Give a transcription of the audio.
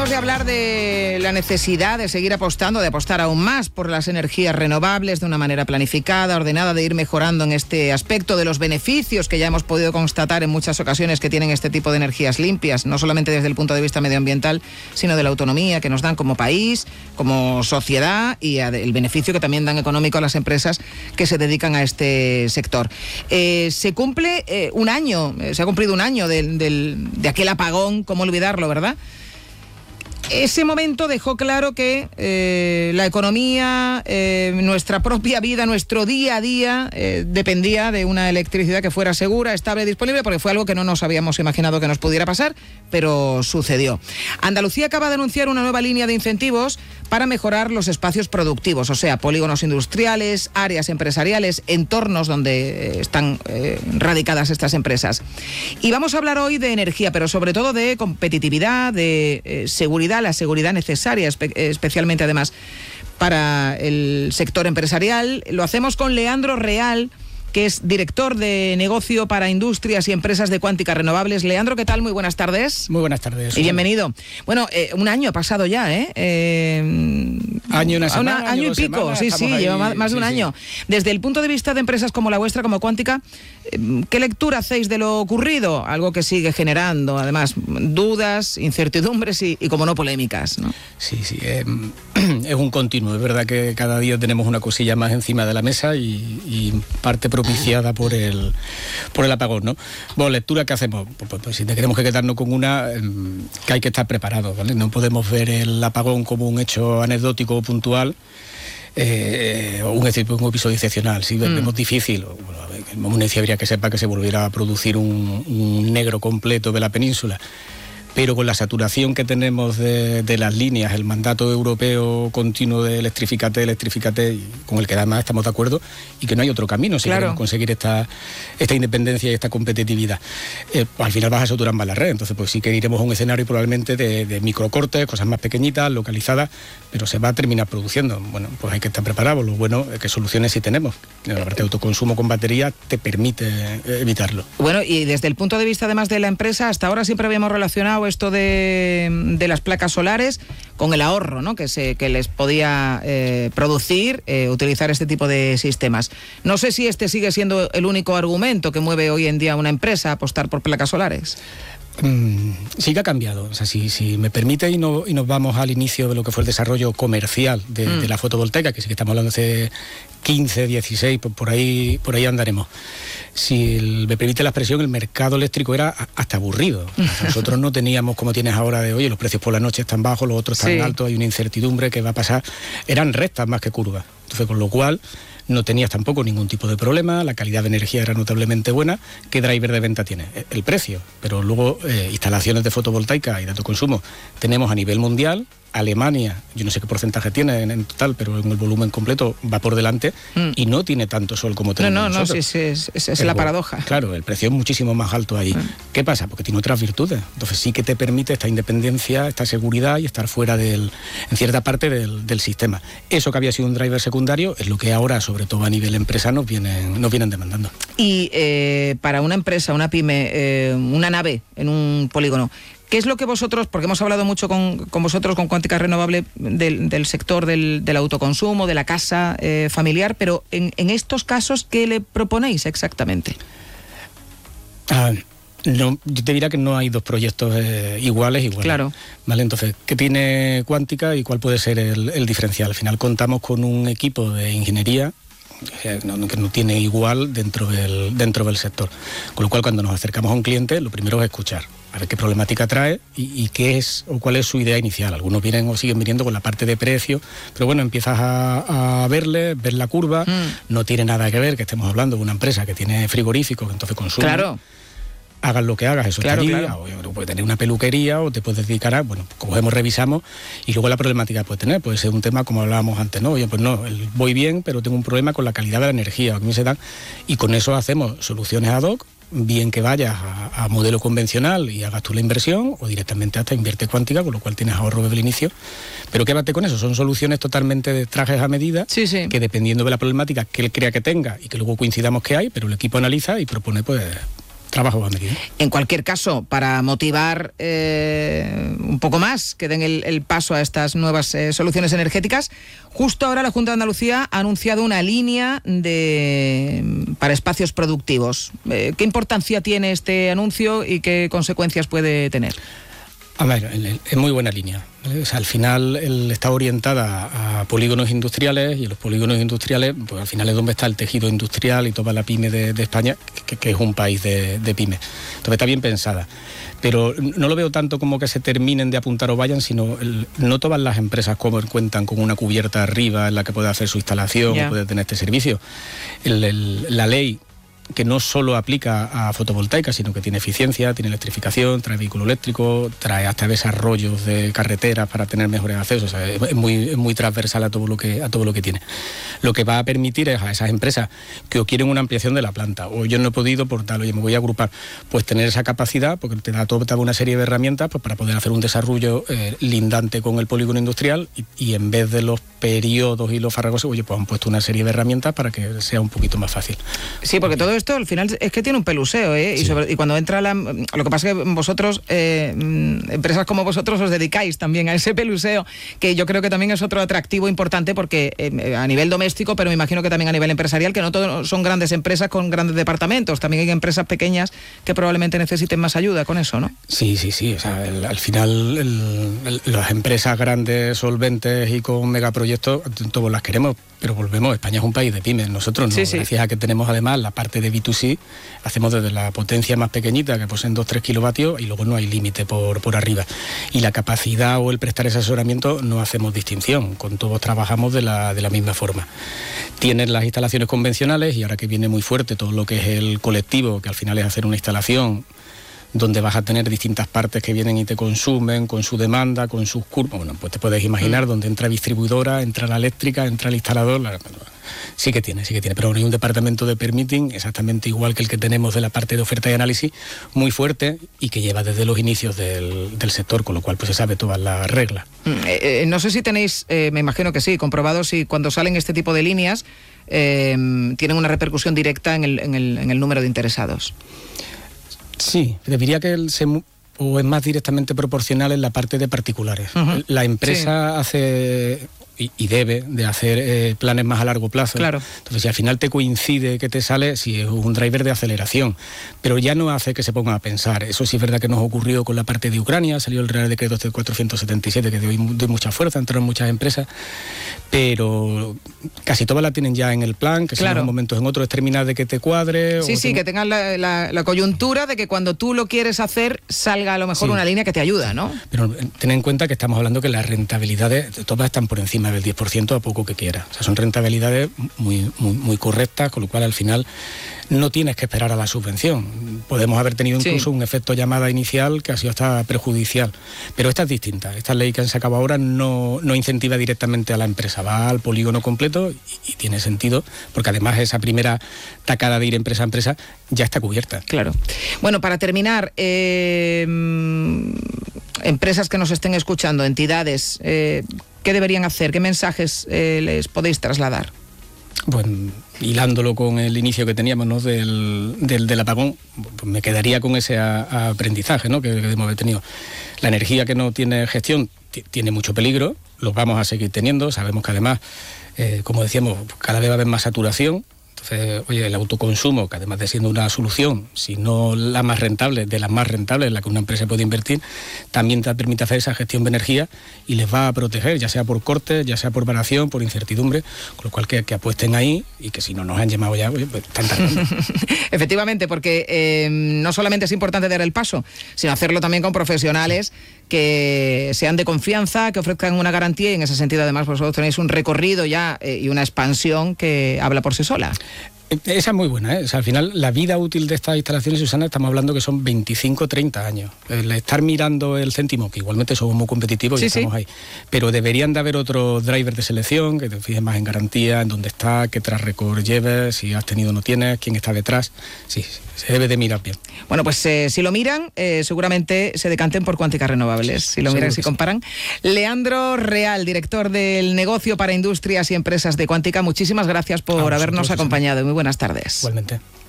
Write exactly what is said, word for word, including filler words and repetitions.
Lejos de hablar de la necesidad de seguir apostando, de apostar aún más por las energías renovables de una manera planificada, ordenada, de ir mejorando en este aspecto, de los beneficios que ya hemos podido constatar en muchas ocasiones que tienen este tipo de energías limpias, no solamente desde el punto de vista medioambiental, sino de la autonomía que nos dan como país, como sociedad, y el beneficio que también dan económico a las empresas que se dedican a este sector. Eh, se cumple eh, un año, eh, se ha cumplido un año del, del, de aquel apagón, cómo olvidarlo, ¿verdad? Ese momento dejó claro que eh, la economía, eh, nuestra propia vida, nuestro día a día eh, dependía de una electricidad que fuera segura, estable y disponible, porque fue algo que no nos habíamos imaginado que nos pudiera pasar, pero sucedió. Andalucía acaba de anunciar una nueva línea de incentivos para mejorar los espacios productivos, o sea, polígonos industriales, áreas empresariales, entornos donde están eh, radicadas estas empresas. Y vamos a hablar hoy de energía, pero sobre todo de competitividad, de eh, seguridad, la seguridad necesaria, espe- especialmente además para el sector empresarial. Lo hacemos con Leandro Real, que es director de negocio para industrias y empresas de Cuántica Renovables. Leandro, ¿qué tal? Muy buenas tardes. Muy buenas tardes. Y bienvenido. Bueno, eh, un año ha pasado ya, ¿eh? eh año, una semana, una, año, año y pico, semanas, sí, sí, ahí, lleva más, más de un sí, año. Sí. Desde el punto de vista de empresas como la vuestra, como Cuántica, ¿qué lectura hacéis de lo ocurrido? Algo que sigue generando, además, dudas, incertidumbres y, y como no, polémicas, ¿no? Sí, sí, eh, es un continuo. Es verdad que cada día tenemos una cosilla más encima de la mesa y, y parte propiciada por el por el apagón, ¿no? Bueno, lectura, ¿qué hacemos? Pues, pues, pues si tenemos que quedarnos con una, eh, que hay que estar preparados, ¿vale? No podemos ver el apagón como un hecho anecdótico o puntual, eh, o un, un episodio excepcional. Si mm. vemos difícil, bueno, a ver, como decía, habría que sepa que se volviera a producir un, un negro completo de la península. Pero con la saturación que tenemos de, de las líneas, el mandato europeo continuo de electrifícate, electrifícate, con el que además estamos de acuerdo, y que no hay otro camino si claro. queremos conseguir esta, esta independencia y esta competitividad. Eh, pues al final vas a saturar más la red, entonces pues sí que iremos a un escenario probablemente de, de microcortes, cosas más pequeñitas, localizadas, pero se va a terminar produciendo. Bueno, pues hay que estar preparados. Lo bueno es que soluciones sí tenemos. La parte de autoconsumo con batería te permite evitarlo. Bueno, y desde el punto de vista además de la empresa, hasta ahora siempre habíamos relacionado esto de, de las placas solares con el ahorro, ¿no? que, se, que les podía eh, producir eh, utilizar este tipo de sistemas. No sé si este sigue siendo el único argumento que mueve hoy en día a una empresa a apostar por placas solares. Mm, sí que ha cambiado. O sea, si, si me permite y, no, y nos vamos al inicio de lo que fue el desarrollo comercial de, mm. de la fotovoltaica, que sí que estamos hablando hace quince, dieciséis, pues por ahí, por ahí andaremos. Si el, me permite la expresión, el mercado eléctrico era hasta aburrido. O sea, nosotros no teníamos, como tienes ahora, de oye, los precios por la noche están bajos, los otros están sí. altos, hay una incertidumbre que va a pasar. Eran rectas más que curvas. Entonces, con lo cual no tenías tampoco ningún tipo de problema, la calidad de energía era notablemente buena. ¿Qué driver de venta tiene? El precio, pero luego eh, instalaciones de fotovoltaica y de autoconsumo tenemos a nivel mundial. Alemania, yo no sé qué porcentaje tiene en, en total, pero en el volumen completo va por delante mm. y no tiene tanto sol como tenemos no, no, nosotros. No, sí, sí, es, es, es la paradoja. Claro, el precio es muchísimo más alto ahí. Mm. ¿Qué pasa? Porque tiene otras virtudes. Entonces sí que te permite esta independencia, esta seguridad y estar fuera del, en cierta parte del, del sistema. Eso que había sido un driver secundario es lo que ahora, sobre todo a nivel empresa, nos vienen, nos vienen demandando. Y eh, para una empresa, una pyme, eh, una nave en un polígono, ¿qué es lo que vosotros, porque hemos hablado mucho con, con vosotros, con Cuántica Renovable, del, del sector del, del autoconsumo, de la casa eh, familiar, pero en, en estos casos, ¿qué le proponéis exactamente? Ah, no, yo te diría que no hay dos proyectos eh, iguales, iguales. Claro. Vale, entonces, ¿qué tiene Cuántica y cuál puede ser el, el diferencial? Al final contamos con un equipo de ingeniería que no, que no tiene igual dentro del, dentro del sector. Con lo cual, cuando nos acercamos a un cliente, lo primero es escuchar, a ver qué problemática trae y, y qué es o cuál es su idea inicial. Algunos vienen o siguen viniendo con la parte de precio, pero bueno, empiezas a, a verle, ver la curva, mm. no tiene nada que ver que estemos hablando de una empresa que tiene frigoríficos, que entonces consume. Claro. Hagas lo que hagas, eso claro, estaría, claro. o, o puedes tener una peluquería o te puedes dedicar a, bueno, cogemos, revisamos y luego la problemática que puedes tener, puede ser un tema como hablábamos antes, ¿no? Oye, pues no, el, voy bien, pero tengo un problema con la calidad de la energía, que me se dan, y con eso hacemos soluciones ad hoc, bien que vayas a, a modelo convencional y hagas tú la inversión, o directamente hasta invierte Cuántica, con lo cual tienes ahorro desde el inicio. Pero quédate con eso, son soluciones totalmente de trajes a medida, sí, sí. que dependiendo de la problemática que él crea que tenga y que luego coincidamos que hay, pero el equipo analiza y propone pues trabajo va metido. En cualquier caso, para motivar eh, un poco más que den el, el paso a estas nuevas eh, soluciones energéticas, justo ahora la Junta de Andalucía ha anunciado una línea de para espacios productivos. Eh, ¿Qué importancia tiene este anuncio y qué consecuencias puede tener? A ver, es muy buena línea. O sea, al final él está orientada a polígonos industriales, y los polígonos industriales, pues al final es donde está el tejido industrial y toda la pyme de, de España, que, que es un país de, de pyme. Entonces está bien pensada. Pero no lo veo tanto como que se terminen de apuntar o vayan, sino el, no todas las empresas como cuentan con una cubierta arriba en la que puede hacer su instalación, yeah. o puede tener este servicio. El, el, la ley, que no solo aplica a fotovoltaica, sino que tiene eficiencia, tiene electrificación, trae vehículo eléctrico, trae hasta desarrollos de carreteras para tener mejores accesos. O sea, es muy, es muy transversal a todo lo que a todo lo que tiene. Lo que va a permitir es a esas empresas que o quieren una ampliación de la planta, o yo no he podido por tal, oye, me voy a agrupar, pues tener esa capacidad, porque te da toda una serie de herramientas pues, para poder hacer un desarrollo eh, lindante con el polígono industrial, y, y en vez de los periodos y los farragosos, oye, pues han puesto una serie de herramientas para que sea un poquito más fácil. Sí, porque todo esto al final es que tiene un peluseo, ¿eh? Sí. Y, sobre, y cuando entra la... Lo que pasa es que vosotros, eh, empresas como vosotros, os dedicáis también a ese peluseo, que yo creo que también es otro atractivo importante, porque eh, a nivel doméstico, pero me imagino que también a nivel empresarial, que no todos son grandes empresas con grandes departamentos, también hay empresas pequeñas que probablemente necesiten más ayuda con eso, ¿no? Sí, sí, sí. O sea, el, al final el, el, las empresas grandes, solventes y con megaproyectos, todos las queremos, pero volvemos, España es un país de pymes, nosotros no, sí, sí. Gracias a que tenemos además la parte de B dos C, hacemos desde la potencia más pequeñita, que poseen dos a tres kilovatios, y luego no hay límite por, por arriba. Y la capacidad o el prestar ese asesoramiento no hacemos distinción, con todos trabajamos de la, de la misma forma. Tienen las instalaciones convencionales, y ahora que viene muy fuerte todo lo que es el colectivo, que al final es hacer una instalación donde vas a tener distintas partes que vienen y te consumen, con su demanda, con sus curvas. Bueno, pues te puedes imaginar, mm. donde entra distribuidora, entra la eléctrica, entra el instalador. La... Sí que tiene, sí que tiene. Pero bueno, hay un departamento de permitting, exactamente igual que el que tenemos de la parte de oferta y análisis, muy fuerte, y que lleva desde los inicios del, del sector, con lo cual pues se sabe todas las reglas. Mm, eh, no sé si tenéis, eh, me imagino que sí, comprobado si cuando salen este tipo de líneas eh, tienen una repercusión directa en el, en el, en el número de interesados. Sí, diría que el se, o es más directamente proporcional en la parte de particulares. Uh-huh. La empresa sí. hace y, y debe de hacer eh, planes más a largo plazo. Claro. Entonces, si al final te coincide que te sale, si es un driver de aceleración, pero ya no hace que se pongan a pensar. Eso sí es verdad que nos ocurrió con la parte de Ucrania, salió el Real Decreto cuatrocientos setenta y siete, que dio de mucha fuerza, entraron muchas empresas, pero casi todas la tienen ya en el plan, que claro. si en momentos en otros es terminar de que te cuadre. Sí, o sí, te... que tengas la, la, la coyuntura de que cuando tú lo quieres hacer, salga a lo mejor sí. una línea que te ayuda, ¿no? Pero ten en cuenta que estamos hablando que las rentabilidades todas están por encima del diez por ciento a poco que quiera. O sea, son rentabilidades muy, muy, muy correctas, con lo cual al final no tienes que esperar a la subvención. Podemos haber tenido incluso sí. un efecto llamada inicial que ha sido hasta perjudicial. Pero esta es distinta. Esta ley que han sacado ahora no, no incentiva directamente a la empresa, va al polígono completo y, y tiene sentido, porque además esa primera tacada de ir empresa a empresa ya está cubierta. Claro. Bueno, para terminar, eh, empresas que nos estén escuchando, entidades, eh, ¿qué deberían hacer? ¿Qué mensajes eh, les podéis trasladar? Bueno, hilándolo con el inicio que teníamos, ¿no? del, del, del apagón, pues me quedaría con ese a, a aprendizaje, ¿no? que, que hemos tenido. La energía que no tiene gestión t- tiene mucho peligro, los vamos a seguir teniendo. Sabemos que además, eh, como decíamos, cada vez va a haber más saturación. Entonces, oye, el autoconsumo, que además de siendo una solución, si no la más rentable, de las más rentables en la que una empresa puede invertir, también te permite hacer esa gestión de energía y les va a proteger, ya sea por corte, ya sea por variación, por incertidumbre, con lo cual que, que apuesten ahí y que si no nos han llamado ya, oye, pues están tardando. Efectivamente, porque eh, no solamente es importante dar el paso, sino hacerlo también con profesionales que sean de confianza, que ofrezcan una garantía, y en ese sentido además vosotros tenéis un recorrido ya eh, y una expansión que habla por sí sola. Esa es muy buena, ¿eh? O sea, al final la vida útil de estas instalaciones, Susana, estamos hablando que son veinticinco, treinta años. El estar mirando el céntimo, que igualmente somos muy competitivos y sí, estamos sí. ahí, pero deberían de haber otros drivers de selección que te fijes más en garantía, en dónde está, qué tras record lleves, si has tenido o no tienes, quién está detrás. Sí, se debe de mirar bien. Bueno, pues eh, si lo miran, eh, seguramente se decanten por Cuántica Renovables. Si lo miran, si comparan. Sí. Leandro Real, director del negocio para industrias y empresas de Cuántica, muchísimas gracias por habernos acompañado. Muy buenas tardes. Igualmente.